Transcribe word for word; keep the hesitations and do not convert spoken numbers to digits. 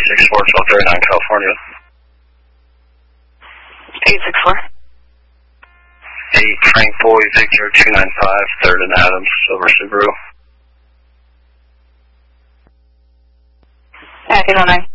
six four, twelve thirty-nine, California. eight six four. eight Frank Boy Victor two nine five, third and Adams, Silver Subaru. eight oh nine.